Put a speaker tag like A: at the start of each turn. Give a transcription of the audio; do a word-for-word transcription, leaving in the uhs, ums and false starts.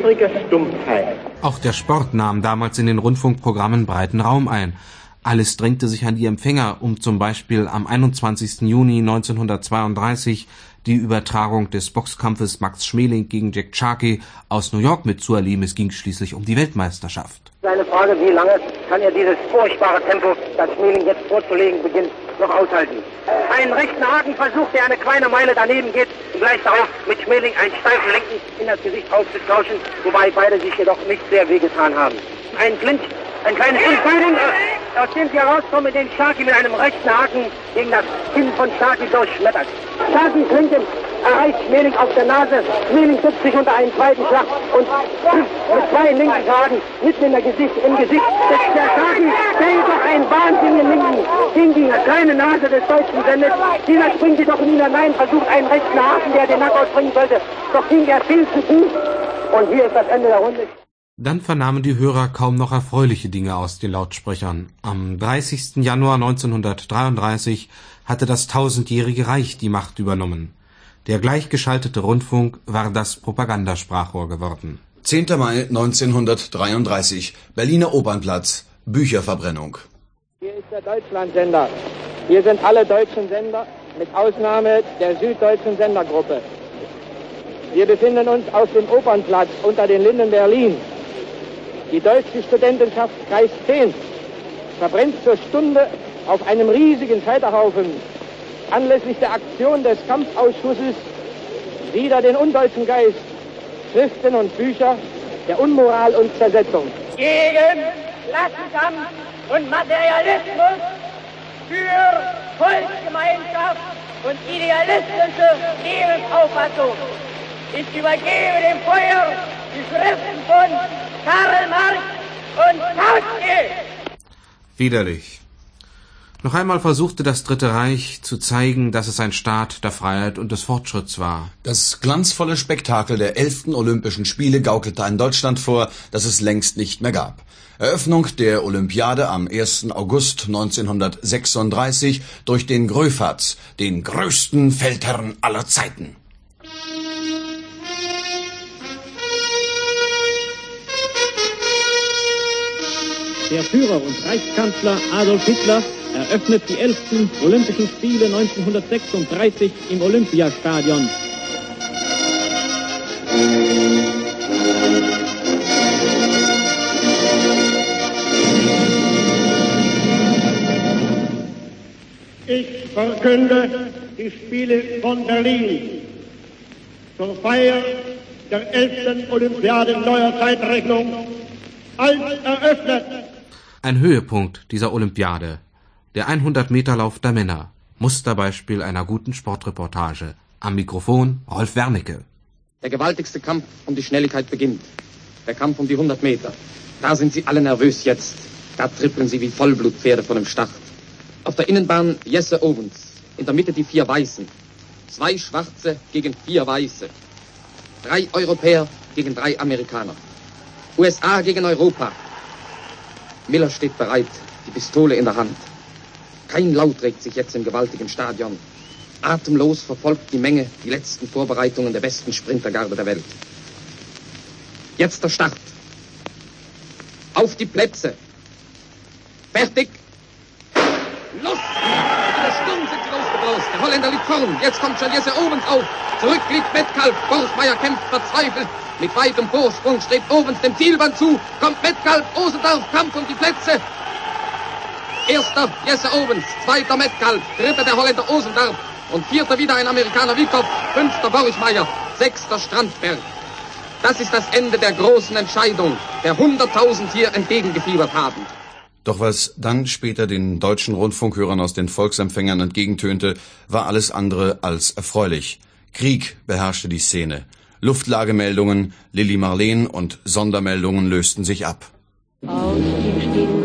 A: bittrige Stumpfheit.
B: Auch der Sport nahm damals in den Rundfunkprogrammen breiten Raum ein. Alles drängte sich an die Empfänger, um zum Beispiel am einundzwanzigsten Juni neunzehnhundertzweiunddreißig die Übertragung des Boxkampfes Max Schmeling gegen Jack Sharkey aus New York mitzuerleben. Es ging schließlich um die Weltmeisterschaft.
A: Eine Frage, wie lange kann er dieses furchtbare Tempo, das Schmeling jetzt vorzulegen beginnt, noch aushalten? Einen rechten Hakenversuch, der eine kleine Meile daneben geht, und gleich darauf mit Schmeling einen steifen Lenken in das Gesicht auszutauschen, wobei beide sich jedoch nicht sehr wehgetan haben. Ein Clinch, ein kleines Clinch, aus dem sie herauskommen, den Sharkey mit einem rechten Haken gegen das Kinn von Sharkey durchschmettert. Sharkey klingt ihm, erreicht Schmeling auf der Nase. Schmeling tupft sich unter einen zweiten Schlag und mit zwei linken Kragen mitten in der Gesicht, im Gesicht des der Sharkey, der jedoch einen wahnsinnigen linken gegen die kleine Nase des Deutschen sendet. Dieser springt jedoch in ihn hinein, versucht einen rechten Haken, der den Knockout bringen sollte. Doch ging er viel zu tief. Und hier ist das Ende der Runde.
B: Dann vernahmen die Hörer kaum noch erfreuliche Dinge aus den Lautsprechern. Am dreißigsten Januar neunzehnhundertdreiunddreißig hatte das tausendjährige Reich die Macht übernommen. Der gleichgeschaltete Rundfunk war das Propagandasprachrohr geworden.
C: zehnter Mai neunzehnhundertdreiunddreißig, Berliner Opernplatz, Bücherverbrennung.
D: Hier ist der Deutschlandsender. Hier sind alle deutschen Sender, mit Ausnahme der süddeutschen Sendergruppe. Wir befinden uns auf dem Opernplatz unter den Linden Berlin. Die deutsche Studentenschaft Kreis zehn verbrennt zur Stunde auf einem riesigen Scheiterhaufen anlässlich der Aktion des Kampfausschusses wider den undeutschen Geist, Schriften und Bücher der Unmoral und Zersetzung.
E: Gegen Klassenkampf und Materialismus, für Volksgemeinschaft und idealistische Lebensauffassung. Ich übergebe dem Feuer die Schriften von Karl Marx und Kautsky.
B: Widerlich. Noch einmal versuchte das Dritte Reich zu zeigen, dass es ein Staat der Freiheit und des Fortschritts war.
C: Das glanzvolle Spektakel der elften Olympischen Spiele gaukelte ein Deutschland vor, das es längst nicht mehr gab. Eröffnung der Olympiade am ersten August neunzehnhundertsechsunddreißig durch den Gröfatz, den größten Feldherrn aller Zeiten.
F: Der Führer und Reichskanzler Adolf Hitler eröffnet die elften Olympischen Spiele neunzehnhundertsechsunddreißig im Olympiastadion.
G: Ich verkünde die Spiele von Berlin zur Feier der elften Olympiade neuer Zeitrechnung als eröffnet.
B: Ein Höhepunkt dieser Olympiade, der hundert-Meter-Lauf der Männer, Musterbeispiel einer guten Sportreportage. Am Mikrofon Rolf Wernicke.
H: Der gewaltigste Kampf um die Schnelligkeit beginnt. Der Kampf um die hundert Meter. Da sind sie alle nervös jetzt. Da trippeln sie wie Vollblutpferde vor dem Start. Auf der Innenbahn Jesse Owens. In der Mitte die vier Weißen. Zwei Schwarze gegen vier Weiße. Drei Europäer gegen drei Amerikaner. U S A gegen Europa. Miller steht bereit, die Pistole in der Hand. Kein Laut regt sich jetzt im gewaltigen Stadion. Atemlos verfolgt die Menge die letzten Vorbereitungen der besten Sprintergarde der Welt. Jetzt der Start. Auf die Plätze. Fertig. Los! Der Sturm sind sie losgeblasen. Der Holländer liegt vorn. Jetzt kommt schon Jesse Owens auf. Zurück liegt Metcalf. Borsmeier kämpft verzweifelt. Mit weitem Vorsprung strebt Owens dem Zielband zu. Kommt Metcalf, Osendorf, Kampf um die Plätze. Erster Jesse Owens, zweiter Metcalf, dritter der Holländer Osendorf und vierter wieder ein Amerikaner Wiekow, fünfter Borismeier, sechster Strandberg. Das ist das Ende der großen Entscheidung, der hunderttausend hier entgegengefiebert haben.
C: Doch was dann später den deutschen Rundfunkhörern aus den Volksempfängern entgegentönte, war alles andere als erfreulich. Krieg beherrschte die Szene. Luftlagemeldungen, Lili Marleen und Sondermeldungen lösten sich ab.